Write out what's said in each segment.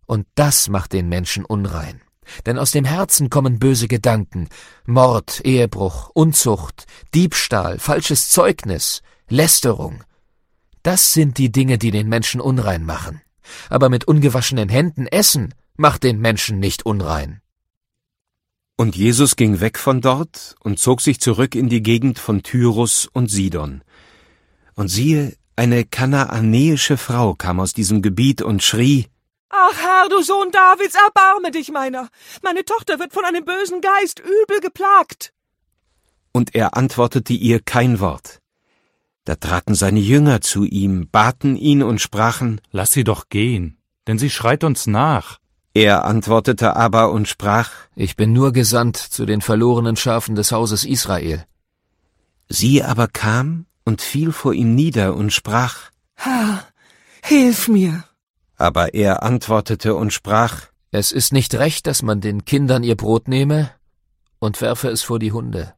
Und das macht den Menschen unrein. Denn aus dem Herzen kommen böse Gedanken, Mord, Ehebruch, Unzucht, Diebstahl, falsches Zeugnis, Lästerung. Das sind die Dinge, die den Menschen unrein machen. Aber mit ungewaschenen Händen essen macht den Menschen nicht unrein. Und Jesus ging weg von dort und zog sich zurück in die Gegend von Tyrus und Sidon. Und siehe, eine kanaanäische Frau kam aus diesem Gebiet und schrie: »Ach Herr, du Sohn Davids, erbarme dich meiner! Meine Tochter wird von einem bösen Geist übel geplagt!« Und er antwortete ihr kein Wort. Da traten seine Jünger zu ihm, baten ihn und sprachen: »Lass sie doch gehen, denn sie schreit uns nach.« Er antwortete aber und sprach: »Ich bin nur gesandt zu den verlorenen Schafen des Hauses Israel.« Sie aber kam und fiel vor ihm nieder und sprach: »Herr, hilf mir!« Aber er antwortete und sprach: »Es ist nicht recht, dass man den Kindern ihr Brot nehme und werfe es vor die Hunde.«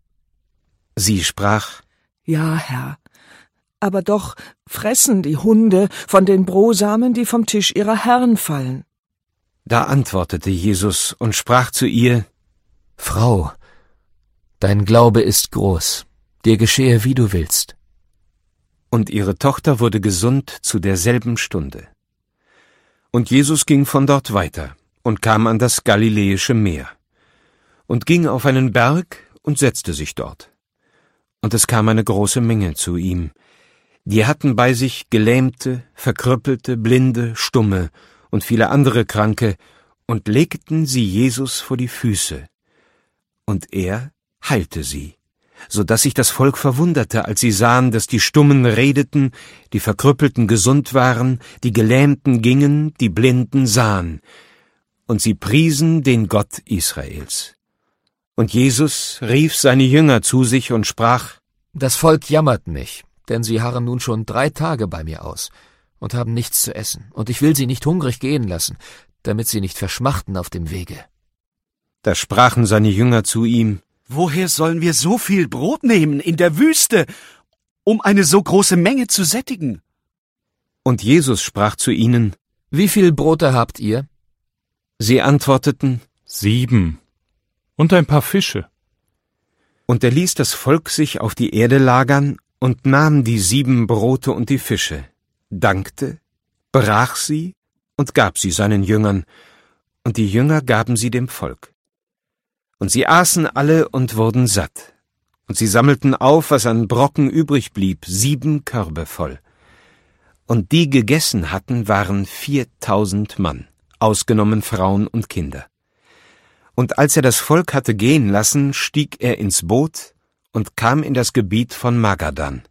Sie sprach: »Ja, Herr, aber doch fressen die Hunde von den Brosamen, die vom Tisch ihrer Herren fallen.« Da antwortete Jesus und sprach zu ihr: »Frau, dein Glaube ist groß, dir geschehe, wie du willst.« Und ihre Tochter wurde gesund zu derselben Stunde. Und Jesus ging von dort weiter und kam an das Galiläische Meer und ging auf einen Berg und setzte sich dort. Und es kam eine große Menge zu ihm, die hatten bei sich Gelähmte, Verkrüppelte, Blinde, Stumme und viele andere Kranke, und legten sie Jesus vor die Füße. Und er heilte sie, so dass sich das Volk verwunderte, als sie sahen, dass die Stummen redeten, die Verkrüppelten gesund waren, die Gelähmten gingen, die Blinden sahen. Und sie priesen den Gott Israels. Und Jesus rief seine Jünger zu sich und sprach: »Das Volk jammert mich, denn sie harren nun schon 3 Tage bei mir aus und haben nichts zu essen, und ich will sie nicht hungrig gehen lassen, damit sie nicht verschmachten auf dem Wege.« Da sprachen seine Jünger zu ihm: »Woher sollen wir so viel Brot nehmen in der Wüste, um eine so große Menge zu sättigen?« Und Jesus sprach zu ihnen: »Wie viel Brote habt ihr?« Sie antworteten: 7 und ein paar Fische. Und er ließ das Volk sich auf die Erde lagern und nahm die 7 Brote und die Fische, dankte, brach sie und gab sie seinen Jüngern, und die Jünger gaben sie dem Volk. Und sie aßen alle und wurden satt. Und sie sammelten auf, was an Brocken übrig blieb, 7 Körbe voll. Und die gegessen hatten, waren 4.000 Mann, ausgenommen Frauen und Kinder. Und als er das Volk hatte gehen lassen, stieg er ins Boot und kam in das Gebiet von Magadan.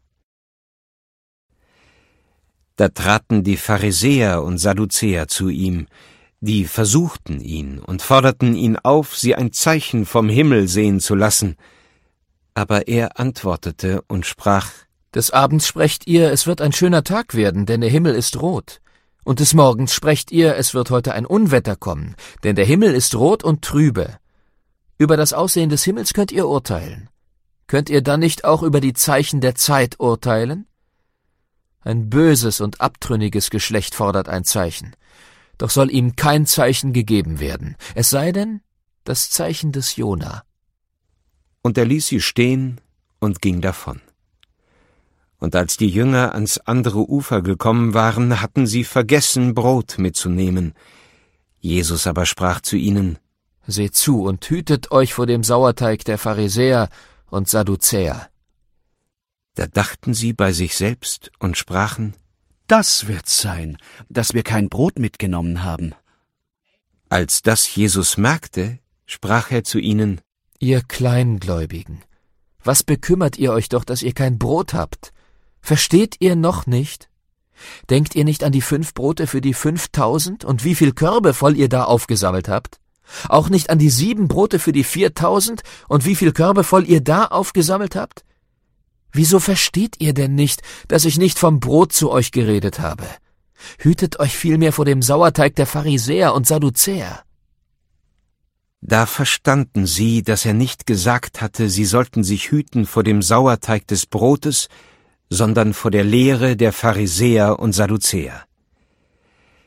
Da traten die Pharisäer und Sadduzäer zu ihm, die versuchten ihn und forderten ihn auf, sie ein Zeichen vom Himmel sehen zu lassen. Aber er antwortete und sprach: »Des Abends sprecht ihr, es wird ein schöner Tag werden, denn der Himmel ist rot. Und des Morgens sprecht ihr, es wird heute ein Unwetter kommen, denn der Himmel ist rot und trübe. Über das Aussehen des Himmels könnt ihr urteilen. Könnt ihr dann nicht auch über die Zeichen der Zeit urteilen? Ein böses und abtrünniges Geschlecht fordert ein Zeichen. Doch soll ihm kein Zeichen gegeben werden, es sei denn das Zeichen des Jona.« Und er ließ sie stehen und ging davon. Und als die Jünger ans andere Ufer gekommen waren, hatten sie vergessen, Brot mitzunehmen. Jesus aber sprach zu ihnen: »Seht zu und hütet euch vor dem Sauerteig der Pharisäer und Sadduzäer.« Da dachten sie bei sich selbst und sprachen: »Das wird's sein, dass wir kein Brot mitgenommen haben.« Als das Jesus merkte, sprach er zu ihnen: »Ihr Kleingläubigen, was bekümmert ihr euch doch, dass ihr kein Brot habt? Versteht ihr noch nicht? Denkt ihr nicht an die 5 Brote für die 5.000 und wie viel Körbe voll ihr da aufgesammelt habt? Auch nicht an die 7 Brote für die 4.000 und wie viel Körbe voll ihr da aufgesammelt habt? Wieso versteht ihr denn nicht, dass ich nicht vom Brot zu euch geredet habe? Hütet euch vielmehr vor dem Sauerteig der Pharisäer und Sadduzäer.« Da verstanden sie, dass er nicht gesagt hatte, sie sollten sich hüten vor dem Sauerteig des Brotes, sondern vor der Lehre der Pharisäer und Sadduzäer.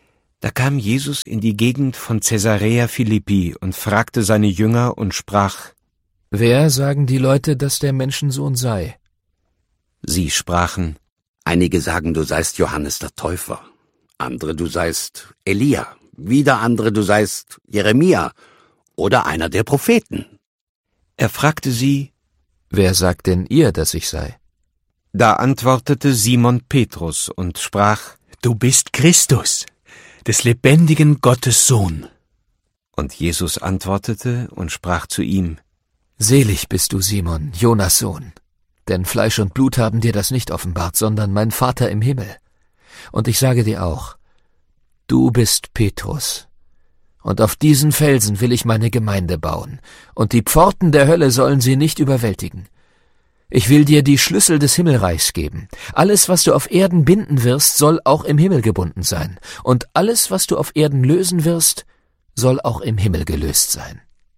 Da kam Jesus in die Gegend von Caesarea Philippi und fragte seine Jünger und sprach: Wer sagen die Leute, dass der Menschensohn sei? Sie sprachen: Einige sagen, du seist Johannes der Täufer, andere, du seist Elia, wieder andere, du seist Jeremia oder einer der Propheten. Er fragte sie: Wer sagt denn ihr, dass ich sei? Da antwortete Simon Petrus und sprach: Du bist Christus, des lebendigen Gottes Sohn. Und Jesus antwortete und sprach zu ihm: Selig bist du, Simon, Jonas Sohn, denn Fleisch und Blut haben dir das nicht offenbart, sondern mein Vater im Himmel. Und ich sage dir auch, du bist Petrus, und auf diesen Felsen will ich meine Gemeinde bauen, und die Pforten der Hölle sollen sie nicht überwältigen. Ich will dir die Schlüssel des Himmelreichs geben. Alles, was du auf Erden binden wirst, soll auch im Himmel gebunden sein, und alles, was du auf Erden lösen wirst, soll auch im Himmel gelöst sein.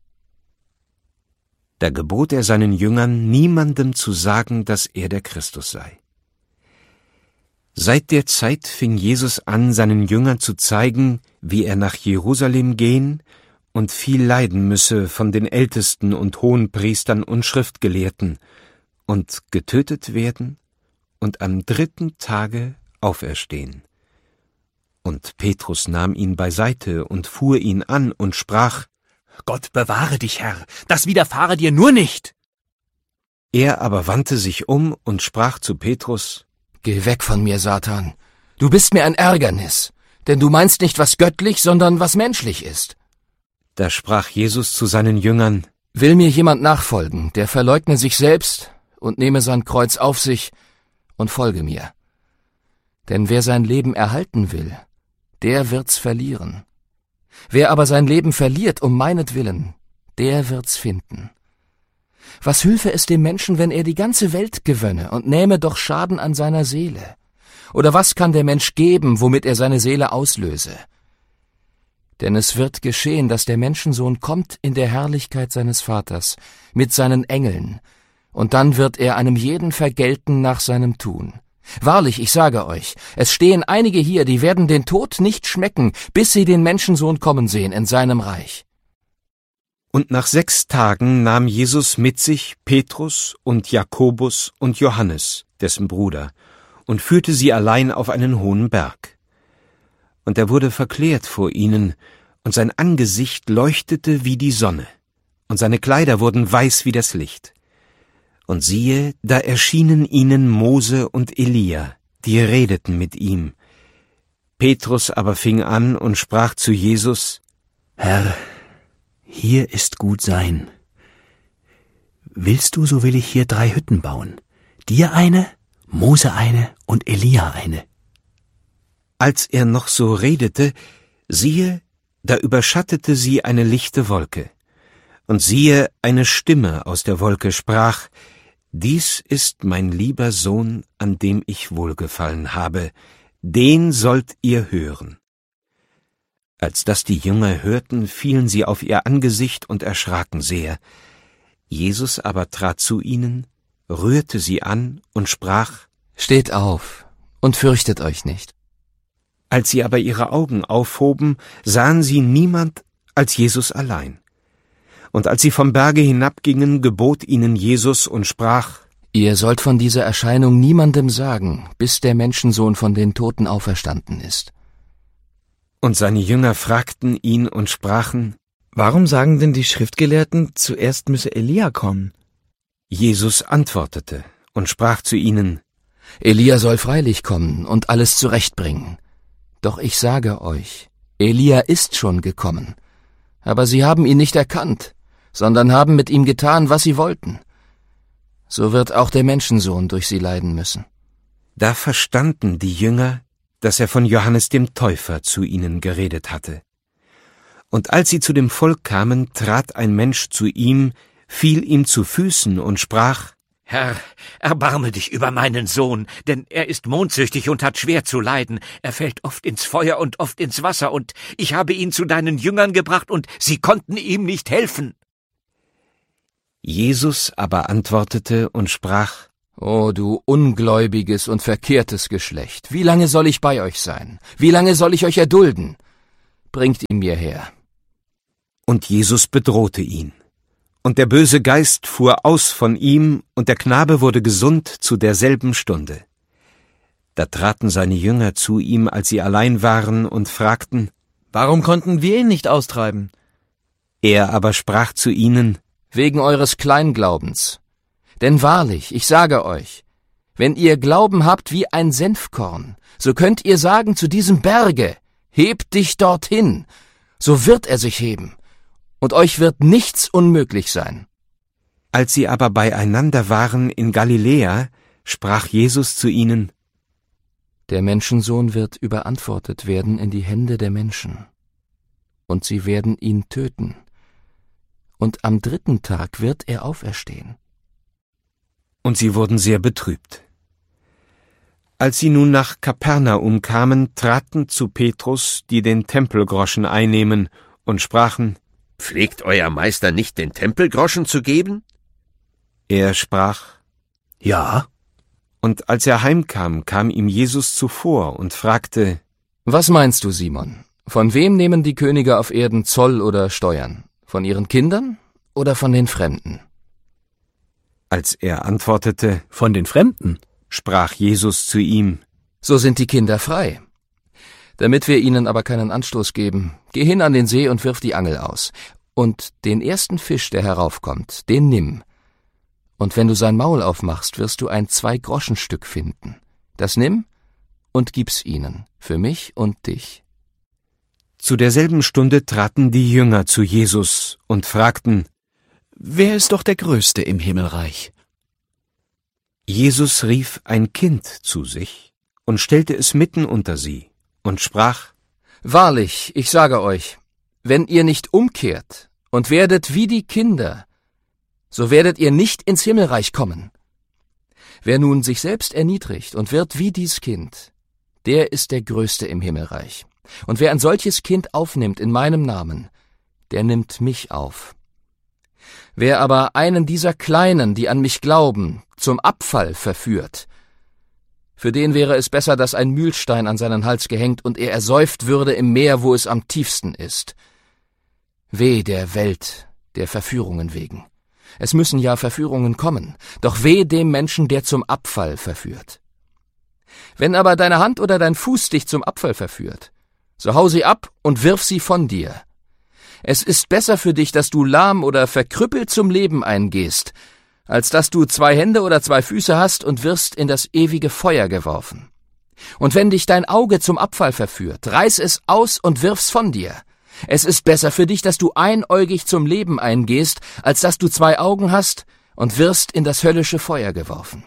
Da gebot er seinen Jüngern, niemandem zu sagen, dass er der Christus sei. Seit der Zeit fing Jesus an, seinen Jüngern zu zeigen, wie er nach Jerusalem gehen und viel leiden müsse von den Ältesten und Hohenpriestern und Schriftgelehrten und getötet werden und am 3. Tage auferstehen. Und Petrus nahm ihn beiseite und fuhr ihn an und sprach: Gott bewahre dich, Herr, das widerfahre dir nur nicht. Er aber wandte sich um und sprach zu Petrus: Geh weg von mir, Satan. Du bist mir ein Ärgernis, denn du meinst nicht, was göttlich, sondern was menschlich ist. Da sprach Jesus zu seinen Jüngern: Will mir jemand nachfolgen, der verleugne sich selbst und nehme sein Kreuz auf sich und folge mir. Denn wer sein Leben erhalten will, der wird's verlieren. Wer aber sein Leben verliert um meinetwillen, der wird's finden. Was hülfe es dem Menschen, wenn er die ganze Welt gewönne und nähme doch Schaden an seiner Seele? Oder was kann der Mensch geben, womit er seine Seele auslöse? Denn es wird geschehen, dass der Menschensohn kommt in der Herrlichkeit seines Vaters mit seinen Engeln, und dann wird er einem jeden vergelten nach seinem Tun. Wahrlich, ich sage euch, es stehen einige hier, die werden den Tod nicht schmecken, bis sie den Menschensohn kommen sehen in seinem Reich. Und nach 6 Tagen nahm Jesus mit sich Petrus und Jakobus und Johannes, dessen Bruder, und führte sie allein auf einen hohen Berg. Und er wurde verklärt vor ihnen, und sein Angesicht leuchtete wie die Sonne, und seine Kleider wurden weiß wie das Licht. Und siehe, da erschienen ihnen Mose und Elia, die redeten mit ihm. Petrus aber fing an und sprach zu Jesus: Herr, hier ist gut sein. Willst du, so will ich hier 3 Hütten bauen. Dir eine, Mose eine und Elia eine. Als er noch so redete, siehe, da überschattete sie eine lichte Wolke. Und siehe, eine Stimme aus der Wolke sprach: Dies ist mein lieber Sohn, an dem ich wohlgefallen habe, den sollt ihr hören. Als das die Jünger hörten, fielen sie auf ihr Angesicht und erschraken sehr. Jesus aber trat zu ihnen, rührte sie an und sprach: Steht auf und fürchtet euch nicht. Als sie aber ihre Augen aufhoben, sahen sie niemand als Jesus allein. Und als sie vom Berge hinabgingen, gebot ihnen Jesus und sprach: Ihr sollt von dieser Erscheinung niemandem sagen, bis der Menschensohn von den Toten auferstanden ist. Und seine Jünger fragten ihn und sprachen: Warum sagen denn die Schriftgelehrten, zuerst müsse Elia kommen? Jesus antwortete und sprach zu ihnen: Elia soll freilich kommen und alles zurechtbringen. Doch ich sage euch, Elia ist schon gekommen, aber sie haben ihn nicht erkannt, sondern haben mit ihm getan, was sie wollten. So wird auch der Menschensohn durch sie leiden müssen. Da verstanden die Jünger, dass er von Johannes dem Täufer zu ihnen geredet hatte. Und als sie zu dem Volk kamen, trat ein Mensch zu ihm, fiel ihm zu Füßen und sprach: Herr, erbarme dich über meinen Sohn, denn er ist mondsüchtig und hat schwer zu leiden. Er fällt oft ins Feuer und oft ins Wasser, und ich habe ihn zu deinen Jüngern gebracht, und sie konnten ihm nicht helfen. Jesus aber antwortete und sprach: O du ungläubiges und verkehrtes Geschlecht, wie lange soll ich bei euch sein? Wie lange soll ich euch erdulden? bringt ihn mir her. Und Jesus bedrohte ihn. Und der böse Geist fuhr aus von ihm, und der Knabe wurde gesund zu derselben Stunde. Da traten seine Jünger zu ihm, als sie allein waren, und fragten: Warum konnten wir ihn nicht austreiben? Er aber sprach zu ihnen: Wegen eures Kleinglaubens. Denn wahrlich, ich sage euch, wenn ihr Glauben habt wie ein Senfkorn, so könnt ihr sagen zu diesem Berge: Heb dich dorthin, so wird er sich heben, und euch wird nichts unmöglich sein. Als sie aber beieinander waren in Galiläa, sprach Jesus zu ihnen: Der Menschensohn wird überantwortet werden in die Hände der Menschen, und sie werden ihn töten, und am 3. Tag wird er auferstehen. Und sie wurden sehr betrübt. Als sie nun nach Kapernaum kamen, traten zu Petrus, die den Tempelgroschen einnehmen, und sprachen: Pflegt euer Meister nicht, den Tempelgroschen zu geben? Er sprach: Ja. Und als er heimkam, kam ihm Jesus zuvor und fragte: Was meinst du, Simon? Von wem nehmen die Könige auf Erden Zoll oder Steuern? Von ihren Kindern oder von den Fremden? Als er antwortete: Von den Fremden, sprach Jesus zu ihm: So sind die Kinder frei. Damit wir ihnen aber keinen Anstoß geben, geh hin an den See und wirf die Angel aus. Und den ersten Fisch, der heraufkommt, den nimm. Und wenn du sein Maul aufmachst, wirst du ein 2-Groschen-Stück finden. Das nimm und gib's ihnen, für mich und dich. Zu derselben Stunde traten die Jünger zu Jesus und fragten: wer ist doch der Größte im Himmelreich? Jesus rief ein Kind zu sich und stellte es mitten unter sie und sprach: Wahrlich, ich sage euch, wenn ihr nicht umkehrt und werdet wie die Kinder, so werdet ihr nicht ins Himmelreich kommen. Wer nun sich selbst erniedrigt und wird wie dies Kind, der ist der Größte im Himmelreich. Und wer ein solches Kind aufnimmt in meinem Namen, der nimmt mich auf. Wer aber einen dieser Kleinen, die an mich glauben, zum Abfall verführt, für den wäre es besser, dass ein Mühlstein an seinen Hals gehängt und er ersäuft würde im Meer, wo es am tiefsten ist. Weh der Welt, der Verführungen wegen. Es müssen ja Verführungen kommen, doch weh dem Menschen, der zum Abfall verführt. Wenn aber deine Hand oder dein Fuß dich zum Abfall verführt, so hau sie ab und wirf sie von dir. Es ist besser für dich, dass du lahm oder verkrüppelt zum Leben eingehst, als dass du 2 Hände oder 2 Füße hast und wirst in das ewige Feuer geworfen. Und wenn dich dein Auge zum Abfall verführt, reiß es aus und wirf's von dir. Es ist besser für dich, dass du einäugig zum Leben eingehst, als dass du 2 Augen hast und wirst in das höllische Feuer geworfen.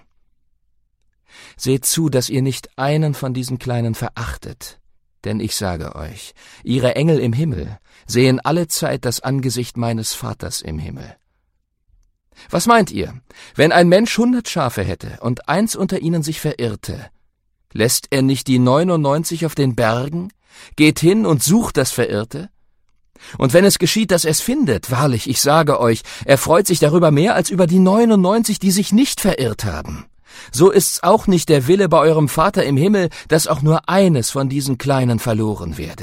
Seht zu, dass ihr nicht einen von diesen Kleinen verachtet, denn ich sage euch, ihre Engel im Himmel sehen allezeit das Angesicht meines Vaters im Himmel. Was meint ihr, wenn ein Mensch 100 Schafe hätte und eins unter ihnen sich verirrte, lässt er nicht die 99 auf den Bergen, geht hin und sucht das Verirrte? Und wenn es geschieht, dass er es findet, wahrlich, ich sage euch, er freut sich darüber mehr als über die 99, die sich nicht verirrt haben. So ist's auch nicht der Wille bei eurem Vater im Himmel, dass auch nur eines von diesen Kleinen verloren werde.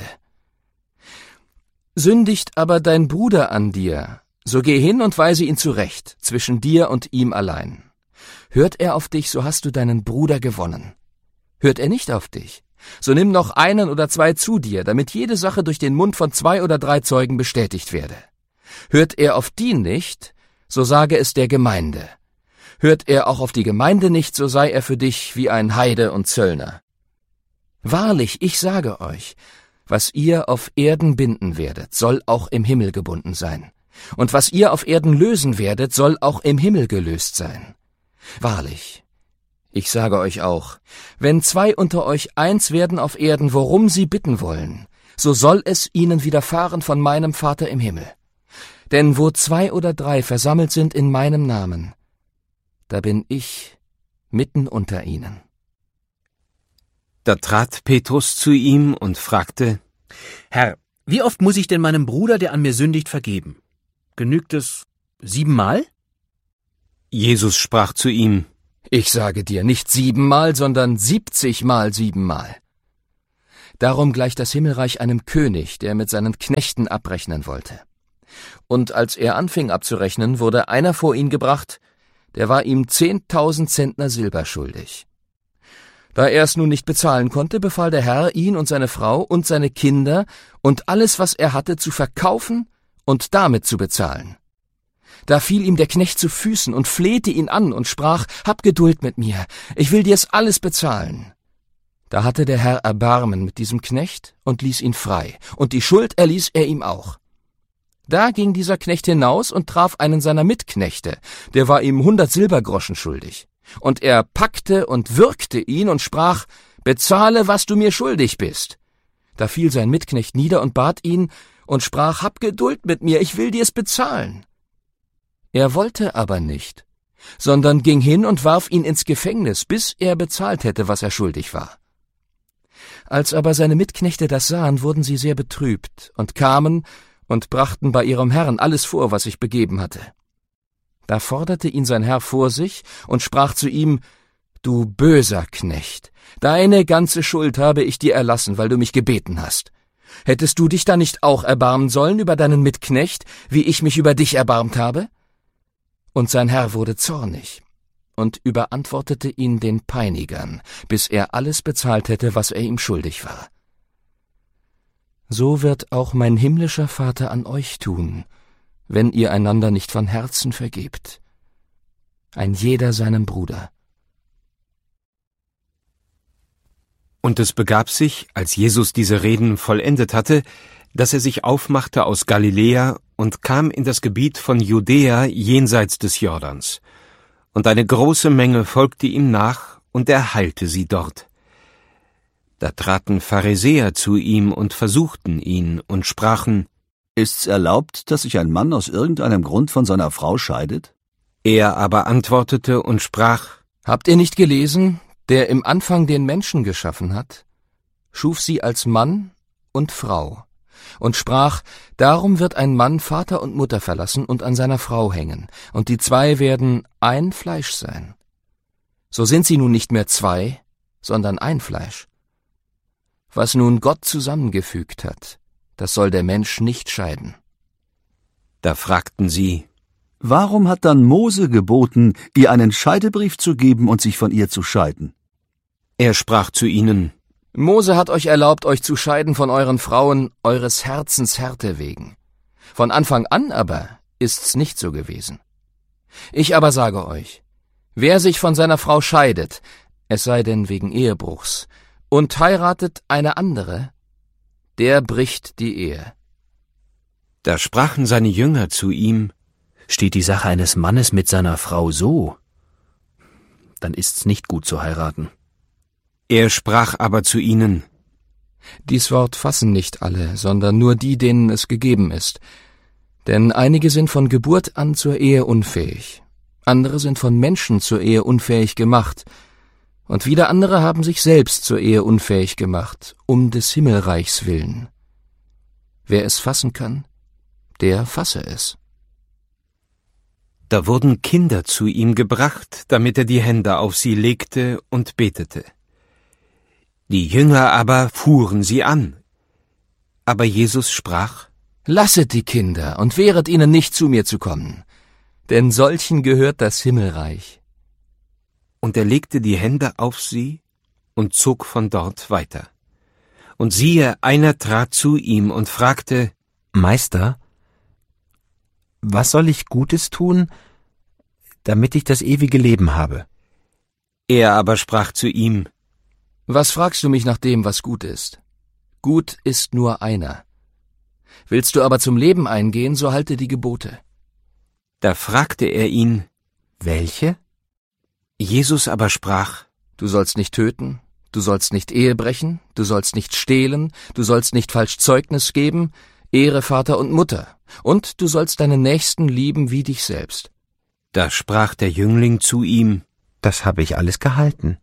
Sündigt aber dein Bruder an dir, so geh hin und weise ihn zurecht, zwischen dir und ihm allein. Hört er auf dich, so hast du deinen Bruder gewonnen. Hört er nicht auf dich, so nimm noch 1 oder 2 zu dir, damit jede Sache durch den Mund von 2 oder 3 Zeugen bestätigt werde. Hört er auf die nicht, so sage es der Gemeinde. Hört er auch auf die Gemeinde nicht, so sei er für dich wie ein Heide und Zöllner. Wahrlich, ich sage euch, was ihr auf Erden binden werdet, soll auch im Himmel gebunden sein. Und was ihr auf Erden lösen werdet, soll auch im Himmel gelöst sein. Wahrlich, ich sage euch auch, wenn 2 unter euch eins werden auf Erden, worum sie bitten wollen, so soll es ihnen widerfahren von meinem Vater im Himmel. Denn wo 2 oder 3 versammelt sind in meinem Namen, da bin ich mitten unter ihnen. Da trat Petrus zu ihm und fragte: Herr, wie oft muss ich denn meinem Bruder, der an mir sündigt, vergeben? Genügt es 7-mal? Jesus sprach zu ihm: Ich sage dir, nicht 7-mal, sondern 70-mal 7-mal. Darum gleicht das Himmelreich einem König, der mit seinen Knechten abrechnen wollte. Und als er anfing abzurechnen, wurde einer vor ihn gebracht, der war ihm 10.000 Zentner Silber schuldig. Da er es nun nicht bezahlen konnte, befahl der Herr, ihn und seine Frau und seine Kinder und alles, was er hatte, zu verkaufen und damit zu bezahlen. Da fiel ihm der Knecht zu Füßen und flehte ihn an und sprach: »Hab Geduld mit mir, ich will dir's alles bezahlen.« Da hatte der Herr Erbarmen mit diesem Knecht und ließ ihn frei, und die Schuld erließ er ihm auch. Da ging dieser Knecht hinaus und traf einen seiner Mitknechte, der war ihm 100 Silbergroschen schuldig. Und er packte und würgte ihn und sprach: »Bezahle, was du mir schuldig bist.« Da fiel sein Mitknecht nieder und bat ihn und sprach: »Hab Geduld mit mir, ich will dir's bezahlen.« Er wollte aber nicht, sondern ging hin und warf ihn ins Gefängnis, bis er bezahlt hätte, was er schuldig war. Als aber seine Mitknechte das sahen, wurden sie sehr betrübt und kamen und brachten bei ihrem Herrn alles vor, was sich begeben hatte. Da forderte ihn sein Herr vor sich und sprach zu ihm: »Du böser Knecht, deine ganze Schuld habe ich dir erlassen, weil du mich gebeten hast. Hättest du dich da nicht auch erbarmen sollen über deinen Mitknecht, wie ich mich über dich erbarmt habe?« Und sein Herr wurde zornig und überantwortete ihn den Peinigern, bis er alles bezahlt hätte, was er ihm schuldig war. So wird auch mein himmlischer Vater an euch tun, wenn ihr einander nicht von Herzen vergebt. Ein jeder seinem Bruder. Und es begab sich, als Jesus diese Reden vollendet hatte, dass er sich aufmachte aus Galiläa und kam in das Gebiet von Judäa jenseits des Jordans. Und eine große Menge folgte ihm nach, und er heilte sie dort. Da traten Pharisäer zu ihm und versuchten ihn und sprachen: Ist's erlaubt, dass sich ein Mann aus irgendeinem Grund von seiner Frau scheidet? Er aber antwortete und sprach: Habt ihr nicht gelesen, der im Anfang den Menschen geschaffen hat, schuf sie als Mann und Frau, und sprach: Darum wird ein Mann Vater und Mutter verlassen und an seiner Frau hängen, und die zwei werden ein Fleisch sein. So sind sie nun nicht mehr zwei, sondern ein Fleisch. Was nun Gott zusammengefügt hat, das soll der Mensch nicht scheiden. Da fragten sie: Warum hat dann Mose geboten, ihr einen Scheidebrief zu geben und sich von ihr zu scheiden? Er sprach zu ihnen: Mose hat euch erlaubt, euch zu scheiden von euren Frauen, eures Herzens Härte wegen. Von Anfang an aber ist's nicht so gewesen. Ich aber sage euch, wer sich von seiner Frau scheidet, es sei denn wegen Ehebruchs, und heiratet eine andere, der bricht die Ehe. Da sprachen seine Jünger zu ihm: Steht die Sache eines Mannes mit seiner Frau so, dann ist's nicht gut zu heiraten. Er sprach aber zu ihnen: Dies Wort fassen nicht alle, sondern nur die, denen es gegeben ist. Denn einige sind von Geburt an zur Ehe unfähig, andere sind von Menschen zur Ehe unfähig gemacht, und wieder andere haben sich selbst zur Ehe unfähig gemacht, um des Himmelreichs willen. Wer es fassen kann, der fasse es. Da wurden Kinder zu ihm gebracht, damit er die Hände auf sie legte und betete. Die Jünger aber fuhren sie an. Aber Jesus sprach: Lasset die Kinder und wehret ihnen nicht, zu mir zu kommen, denn solchen gehört das Himmelreich. Und er legte die Hände auf sie und zog von dort weiter. Und siehe, einer trat zu ihm und fragte: Meister, was soll ich Gutes tun, damit ich das ewige Leben habe? Er aber sprach zu ihm: Was fragst du mich nach dem, was gut ist? Gut ist nur einer. Willst du aber zum Leben eingehen, so halte die Gebote. Da fragte er ihn: Welche? Jesus aber sprach: Du sollst nicht töten, du sollst nicht Ehe brechen, du sollst nicht stehlen, du sollst nicht falsch Zeugnis geben, ehre Vater und Mutter, und du sollst deinen Nächsten lieben wie dich selbst. Da sprach der Jüngling zu ihm: Das habe ich alles gehalten.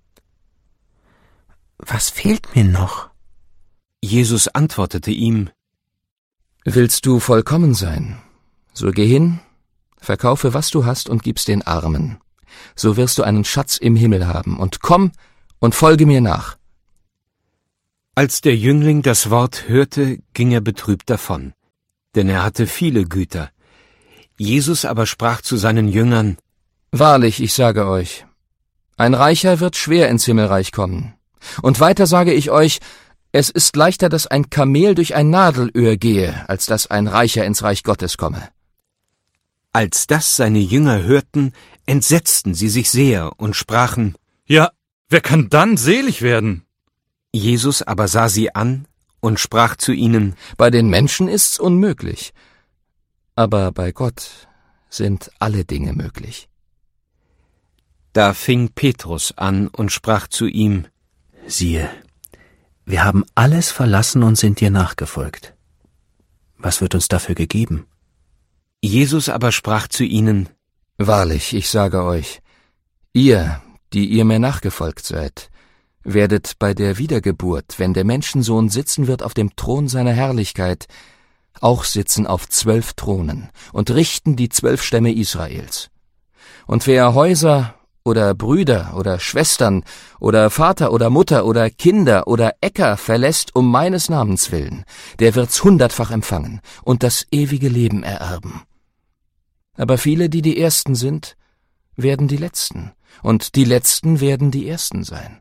Was fehlt mir noch? Jesus antwortete ihm: Willst du vollkommen sein? So geh hin, verkaufe, was du hast, und gib's den Armen. So wirst du einen Schatz im Himmel haben, und komm und folge mir nach. Als der Jüngling das Wort hörte, ging er betrübt davon, denn er hatte viele Güter. Jesus aber sprach zu seinen Jüngern: Wahrlich, ich sage euch, ein Reicher wird schwer ins Himmelreich kommen. Und weiter sage ich euch, es ist leichter, dass ein Kamel durch ein Nadelöhr gehe, als dass ein Reicher ins Reich Gottes komme. Als das seine Jünger hörten, entsetzten sie sich sehr und sprachen: Ja, wer kann dann selig werden? Jesus aber sah sie an und sprach zu ihnen: Bei den Menschen ist's unmöglich, aber bei Gott sind alle Dinge möglich. Da fing Petrus an und sprach zu ihm: Siehe, wir haben alles verlassen und sind dir nachgefolgt. Was wird uns dafür gegeben? Jesus aber sprach zu ihnen: Wahrlich, ich sage euch, ihr, die ihr mir nachgefolgt seid, werdet bei der Wiedergeburt, wenn der Menschensohn sitzen wird auf dem Thron seiner Herrlichkeit, auch sitzen auf 12 Thronen und richten die 12 Stämme Israels. Und wer Häuser oder Brüder oder Schwestern oder Vater oder Mutter oder Kinder oder Äcker verlässt um meines Namens willen, der wird's 100-fach empfangen und das ewige Leben ererben. Aber viele, die die Ersten sind, werden die Letzten, und die Letzten werden die Ersten sein.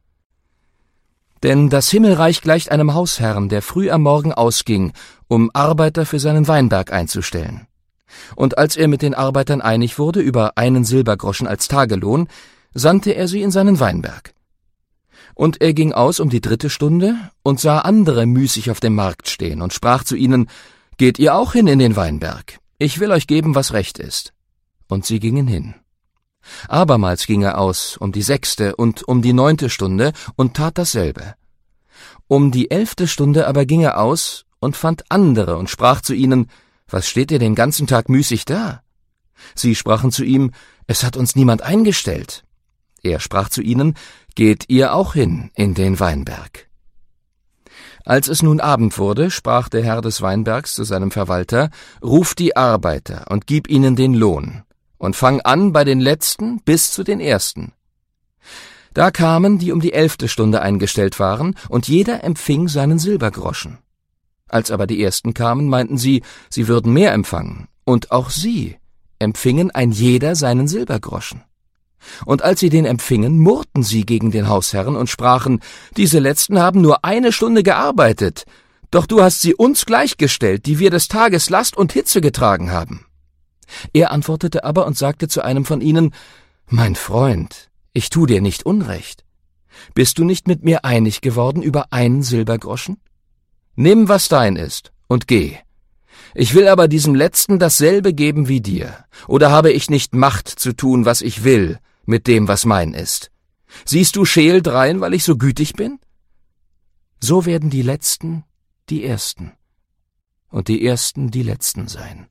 Denn das Himmelreich gleicht einem Hausherrn, der früh am Morgen ausging, um Arbeiter für seinen Weinberg einzustellen. Und als er mit den Arbeitern einig wurde über 1 Silbergroschen als Tagelohn, sandte er sie in seinen Weinberg. Und er ging aus um die 3. Stunde und sah andere müßig auf dem Markt stehen und sprach zu ihnen: Geht ihr auch hin in den Weinberg? Ich will euch geben, was recht ist. Und sie gingen hin. Abermals ging er aus um die 6. und um die 9. Stunde und tat dasselbe. Um die 11. Stunde aber ging er aus und fand andere und sprach zu ihnen: Was steht ihr den ganzen Tag müßig da? Sie sprachen zu ihm: Es hat uns niemand eingestellt. Er sprach zu ihnen: Geht ihr auch hin in den Weinberg. Als es nun Abend wurde, sprach der Herr des Weinbergs zu seinem Verwalter: Ruf die Arbeiter und gib ihnen den Lohn, und fang an bei den Letzten bis zu den Ersten. Da kamen, die um die 11. Stunde eingestellt waren, und jeder empfing seinen Silbergroschen. Als aber die Ersten kamen, meinten sie, sie würden mehr empfangen, und auch sie empfingen ein jeder seinen Silbergroschen. Und als sie den empfingen, murrten sie gegen den Hausherrn und sprachen: Diese Letzten haben nur 1 Stunde gearbeitet, doch du hast sie uns gleichgestellt, die wir des Tages Last und Hitze getragen haben. Er antwortete aber und sagte zu einem von ihnen: Mein Freund, ich tu dir nicht Unrecht. Bist du nicht mit mir einig geworden über 1 Silbergroschen? Nimm, was dein ist, und geh. Ich will aber diesem Letzten dasselbe geben wie dir. Oder habe ich nicht Macht zu tun, was ich will, mit dem, was mein ist? Siehst du scheel drein, weil ich so gütig bin? So werden die Letzten die Ersten, und die Ersten die Letzten sein.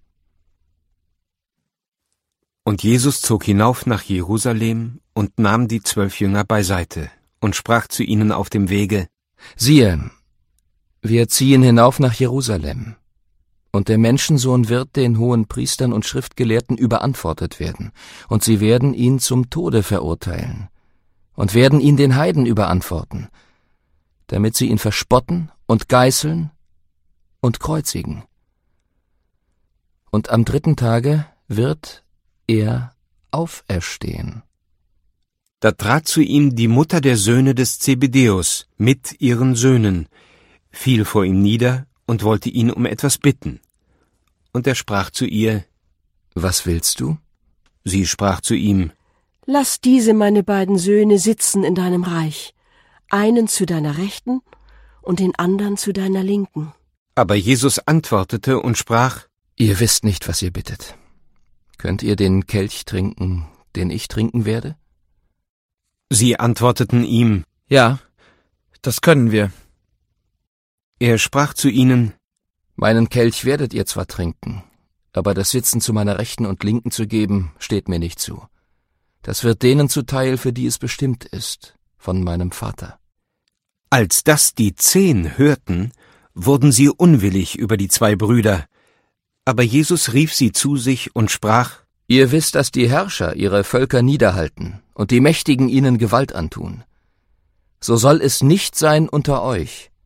Und Jesus zog hinauf nach Jerusalem und nahm die 12 Jünger beiseite und sprach zu ihnen auf dem Wege: Siehe, wir ziehen hinauf nach Jerusalem, und der Menschensohn wird den hohen Priestern und Schriftgelehrten überantwortet werden, und sie werden ihn zum Tode verurteilen und werden ihn den Heiden überantworten, damit sie ihn verspotten und geißeln und kreuzigen. Und am 3. Tage wird er auferstehen. Da trat zu ihm die Mutter der Söhne des Zebedäus mit ihren Söhnen, fiel vor ihm nieder und wollte ihn um etwas bitten. Und er sprach zu ihr: Was willst du? Sie sprach zu ihm: Lass diese meine beiden Söhne sitzen in deinem Reich, einen zu deiner Rechten und den anderen zu deiner Linken. Aber Jesus antwortete und sprach: Ihr wisst nicht, was ihr bittet. Könnt ihr den Kelch trinken, den ich trinken werde? Sie antworteten ihm: Ja, das können wir. Er sprach zu ihnen: Meinen Kelch werdet ihr zwar trinken, aber das Sitzen zu meiner Rechten und Linken zu geben, steht mir nicht zu. Das wird denen zuteil, für die es bestimmt ist, von meinem Vater. Als das die 10 hörten, wurden sie unwillig über die 2 Brüder. Aber Jesus rief sie zu sich und sprach: Ihr wisst, dass die Herrscher ihre Völker niederhalten und die Mächtigen ihnen Gewalt antun. So soll es nicht sein unter euch,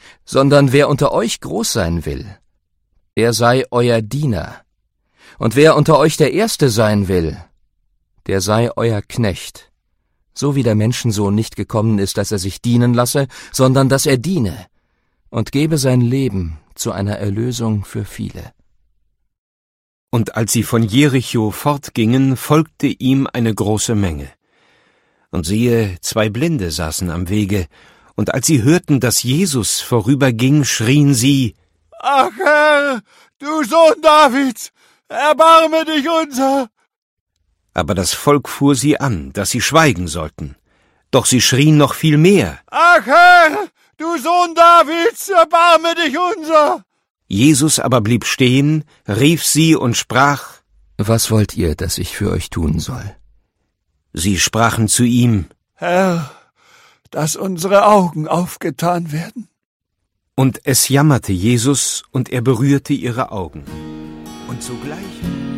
sondern wer unter euch groß sein will, er sei euer Diener. Und wer unter euch der Erste sein will, der sei euer Knecht, so wie der Menschensohn nicht gekommen ist, dass er sich dienen lasse, sondern dass er diene und gebe sein Leben zu einer Erlösung für viele. Und als sie von Jericho fortgingen, folgte ihm eine große Menge. Und siehe, 2 Blinde saßen am Wege, und als sie hörten, dass Jesus vorüberging, schrien sie: »Ach Herr, du Sohn Davids, erbarme dich unser!« Aber das Volk fuhr sie an, dass sie schweigen sollten. Doch sie schrien noch viel mehr: »Ach Herr, du Sohn Davids, erbarme dich unser!« Jesus aber blieb stehen, rief sie und sprach: »Was wollt ihr, dass ich für euch tun soll?« Sie sprachen zu ihm: »Herr, dass unsere Augen aufgetan werden.« Und es jammerte Jesus, und er berührte ihre Augen. Und sogleich